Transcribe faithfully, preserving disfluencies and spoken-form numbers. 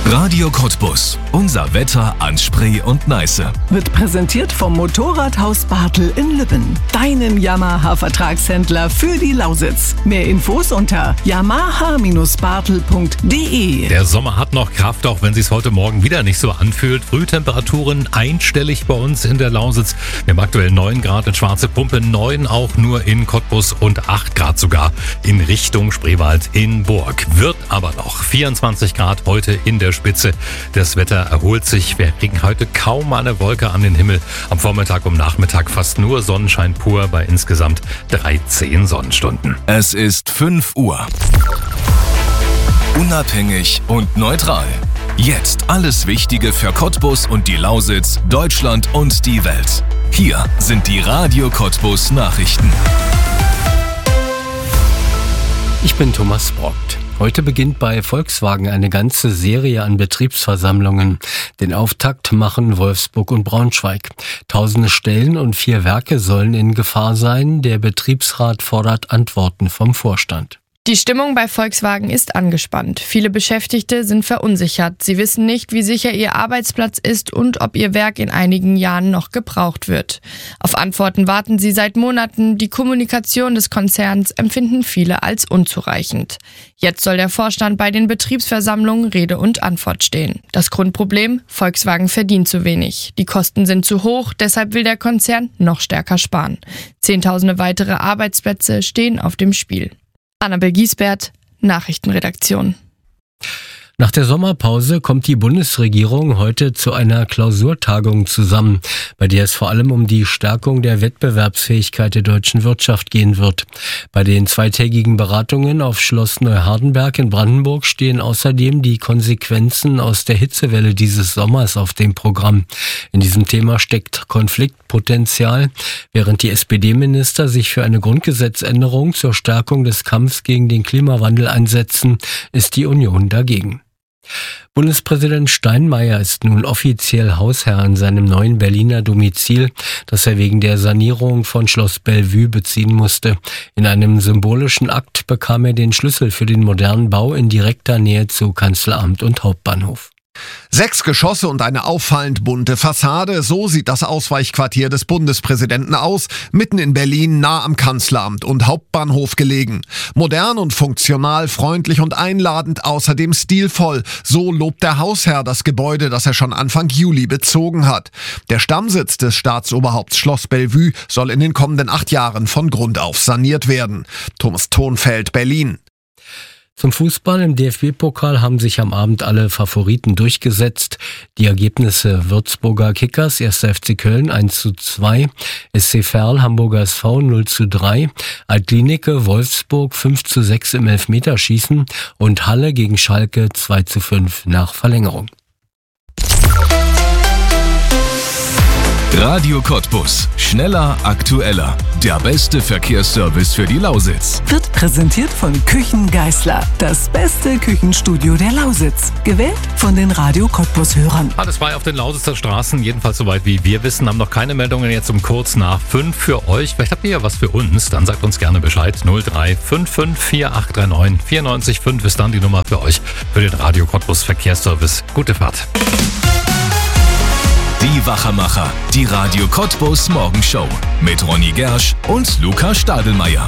Radio Cottbus. Unser Wetter an Spree und Neiße. Wird präsentiert vom Motorradhaus Bartel in Lübben. Deinem Yamaha-Vertragshändler für die Lausitz. Mehr Infos unter yamaha Bindestrich bartel punkt de. Der Sommer hat noch Kraft, auch wenn es heute Morgen wieder nicht so anfühlt. Frühtemperaturen einstellig bei uns in der Lausitz. Wir haben aktuell neun Grad in Schwarze Pumpe, neun auch nur in Cottbus und acht Grad sogar in Richtung Spreewald in Burg. Wird aber noch vierundzwanzig Grad heute in der Spitze. Das Wetter erholt sich. Wir kriegen heute kaum eine Wolke an den Himmel. Am Vormittag und Nachmittag fast nur Sonnenschein pur bei insgesamt dreizehn Sonnenstunden. Es ist fünf Uhr. Unabhängig und neutral. Jetzt alles Wichtige für Cottbus und die Lausitz, Deutschland und die Welt. Hier sind die Radio Cottbus Nachrichten. Ich bin Thomas Brockt. Heute beginnt bei Volkswagen eine ganze Serie an Betriebsversammlungen. Den Auftakt machen Wolfsburg und Braunschweig. Tausende Stellen und vier Werke sollen in Gefahr sein. Der Betriebsrat fordert Antworten vom Vorstand. Die Stimmung bei Volkswagen ist angespannt. Viele Beschäftigte sind verunsichert. Sie wissen nicht, wie sicher ihr Arbeitsplatz ist und ob ihr Werk in einigen Jahren noch gebraucht wird. Auf Antworten warten sie seit Monaten. Die Kommunikation des Konzerns empfinden viele als unzureichend. Jetzt soll der Vorstand bei den Betriebsversammlungen Rede und Antwort stehen. Das Grundproblem: Volkswagen verdient zu wenig. Die Kosten sind zu hoch, deshalb will der Konzern noch stärker sparen. Zehntausende weitere Arbeitsplätze stehen auf dem Spiel. Annabel Giesbert, Nachrichtenredaktion. Nach der Sommerpause kommt die Bundesregierung heute zu einer Klausurtagung zusammen, bei der es vor allem um die Stärkung der Wettbewerbsfähigkeit der deutschen Wirtschaft gehen wird. Bei den zweitägigen Beratungen auf Schloss Neuhardenberg in Brandenburg stehen außerdem die Konsequenzen aus der Hitzewelle dieses Sommers auf dem Programm. In diesem Thema steckt Konfliktpotenzial. Während die S P D-Minister sich für eine Grundgesetzänderung zur Stärkung des Kampfs gegen den Klimawandel einsetzen, ist die Union dagegen. Bundespräsident Steinmeier ist nun offiziell Hausherr in seinem neuen Berliner Domizil, das er wegen der Sanierung von Schloss Bellevue beziehen musste. In einem symbolischen Akt bekam er den Schlüssel für den modernen Bau in direkter Nähe zu Kanzleramt und Hauptbahnhof. Sechs Geschosse und eine auffallend bunte Fassade, so sieht das Ausweichquartier des Bundespräsidenten aus, mitten in Berlin, nah am Kanzleramt und Hauptbahnhof gelegen. Modern und funktional, freundlich und einladend, außerdem stilvoll. So lobt der Hausherr das Gebäude, das er schon Anfang Juli bezogen hat. Der Stammsitz des Staatsoberhaupts Schloss Bellevue soll in den kommenden acht Jahren von Grund auf saniert werden. Thomas Thonfeld, Berlin. Zum Fußball im D F B-Pokal haben sich am Abend alle Favoriten durchgesetzt. Die Ergebnisse: Würzburger Kickers, erster F C Köln eins zu zwei, S C Verl, Hamburger S V null zu drei, Altlinike, Wolfsburg fünf zu sechs im Elfmeterschießen und Halle gegen Schalke zwei zu fünf nach Verlängerung. Radio Cottbus. Schneller, aktueller. Der beste Verkehrsservice für die Lausitz. Wird präsentiert von Küchen Geißler. Das beste Küchenstudio der Lausitz. Gewählt von den Radio Cottbus-Hörern. Alles frei auf den Lausitzer Straßen, jedenfalls soweit wie wir wissen. Haben noch keine Meldungen, jetzt um kurz nach fünf für euch. Vielleicht habt ihr ja was für uns, dann sagt uns gerne Bescheid. null drei fünf fünf vier acht drei neun vier neun fünf ist dann die Nummer für euch, für den Radio Cottbus Verkehrsservice. Gute Fahrt. Die Wachermacher, die Radio Cottbus Morgenshow mit Ronny Gersch und Luca Stadelmeier.